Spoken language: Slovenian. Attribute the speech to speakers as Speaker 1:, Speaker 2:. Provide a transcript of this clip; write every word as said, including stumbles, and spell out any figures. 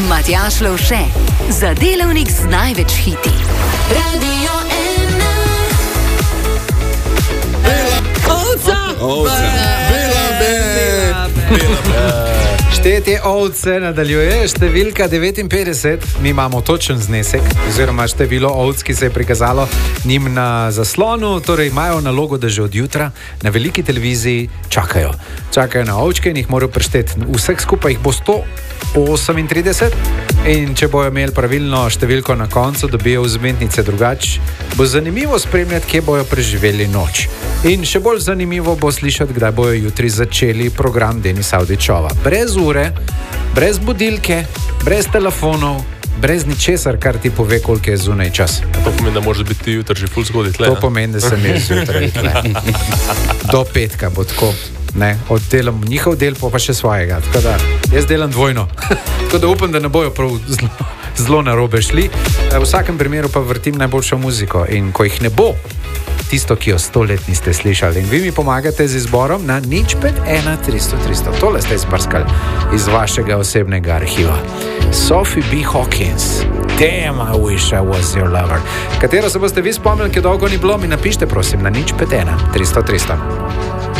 Speaker 1: Matjaž Lovše, za delavnik z največ hiti. Radio ena.
Speaker 2: Ovca!
Speaker 3: Ovca! Bela be! Bela be!
Speaker 2: Štetje ovce nadaljuje, številka devetinpetdeset, mi imamo točen znesek, oziroma število ovc, ki se je prikazalo njim na zaslonu, torej imajo nalogo, da že od jutra na veliki televiziji čakajo. Čakajo na ovčke in jih morajo prešteti. Vseh skupaj jih bo sto osemintrideset in če bojo imeli pravilno številko na koncu, dobijo vzmetnice. Drugače bo zanimivo spremljati, kje bojo preživeli noč. In še bolj zanimivo bo slišati, kdaj bojo jutri začeli program Denisa Avdićova. Brez ure, brez budilke, brez telefonov, brez ničesar, kar ti pove, koliko je zunaj čas.
Speaker 4: To pomeni, da može biti jutri že ful zgodaj tle.
Speaker 2: To pomeni, da sem jaz zjutraj tle. Do petka bo tako. Ne, oddelam njihov del, pa, pa še svojega. Tako da jaz delam dvojno. Tako da upam, da ne bojo prav zelo, zelo narobe šli. V vsakem primeru pa vrtim najboljšo muziko. In ko jih ne bo, tisto, ki jo sto let niste slišali. In vi mi pomagate z izborom na nič pet ena tristo tristo. Tole ste izbrskali iz vašega osebnega arhiva. Sophie B. Hawkins. Damn, I wish I was your lover. Katero se boste vi spomnili, ki dolgo ni bilo, mi napište prosim na nič pet ena tristo tristo.